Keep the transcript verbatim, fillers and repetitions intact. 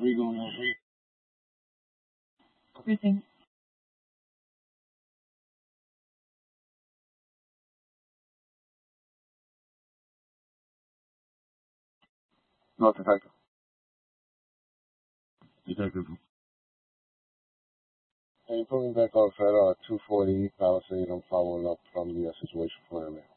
Regal and Regal. Everything. No, detective. Detective. Hey, you put me back on for uh, two forty Palisade. I'm following up from the uh, situation for him.